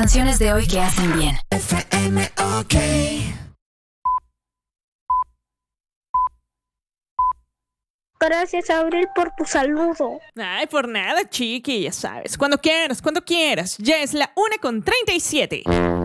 canciones de hoy que hacen bien. FM OK. Gracias, Abril, por tu saludo. Ay, por nada, chiqui, ya sabes. Cuando quieras, cuando quieras. Ya es la 1:37.